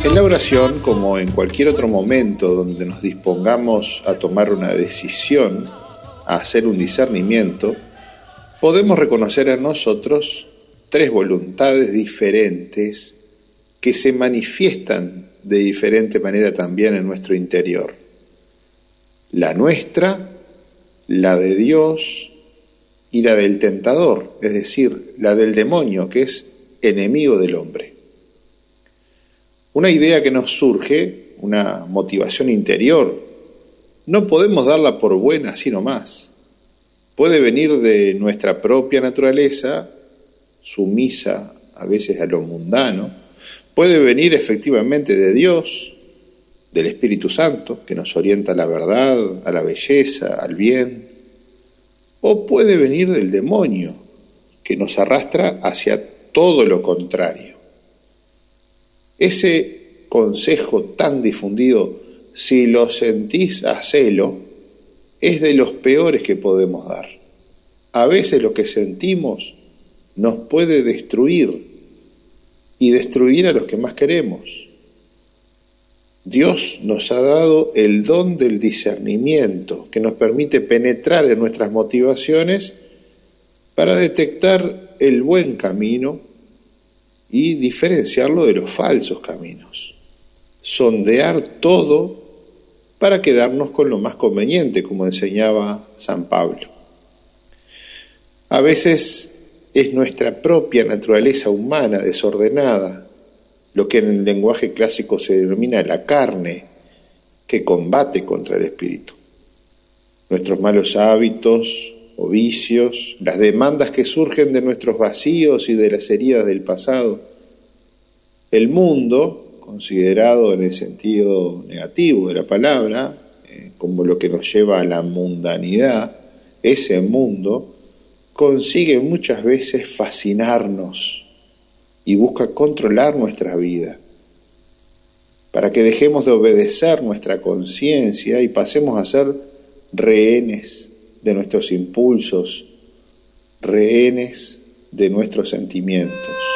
En la oración, como en cualquier otro momento donde nos dispongamos a tomar una decisión, a hacer un discernimiento, podemos reconocer en nosotros tres voluntades diferentes que se manifiestan de diferente manera también en nuestro interior. La nuestra, la de Dios y la del tentador, es decir, la del demonio, que es enemigo del hombre. Una idea que nos surge, una motivación interior, no podemos darla por buena así nomás. Puede venir de nuestra propia naturaleza, sumisa a veces a lo mundano, puede venir efectivamente de Dios, del Espíritu Santo, que nos orienta a la verdad, a la belleza, al bien, o puede venir del demonio, que nos arrastra hacia todo lo contrario. Ese consejo tan difundido, si lo sentís, hacelo, es de los peores que podemos dar. A veces lo que sentimos nos puede destruir y destruir a los que más queremos. Dios nos ha dado el don del discernimiento que nos permite penetrar en nuestras motivaciones para detectar el buen camino y diferenciarlo de los falsos caminos. Sondear todo para quedarnos con lo más conveniente, como enseñaba San Pablo. A veces es nuestra propia naturaleza humana desordenada, lo que en el lenguaje clásico se denomina la carne, que combate contra el espíritu. Nuestros malos hábitos o vicios, las demandas que surgen de nuestros vacíos y de las heridas del pasado. El mundo, considerado en el sentido negativo de la palabra, como lo que nos lleva a la mundanidad, ese mundo consigue muchas veces fascinarnos y busca controlar nuestra vida, para que dejemos de obedecer nuestra conciencia y pasemos a ser rehenes de nuestros impulsos, rehenes de nuestros sentimientos.